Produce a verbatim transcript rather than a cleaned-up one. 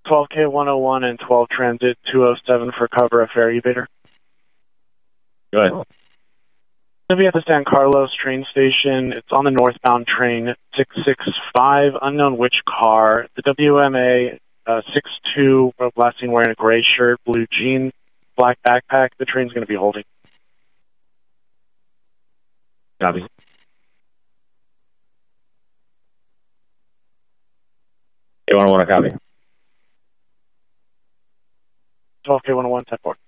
twelve K one oh one and twelve Transit two oh seven for cover a ferry evader. Go ahead. Going to be at the San Carlos train station. It's on the northbound train six six five, unknown which car. The W M A uh, six two, last seen wearing a gray shirt, blue jeans, black backpack. The train's going to be holding. Copy. K one oh one, a copy. twelve K one oh one, ten four.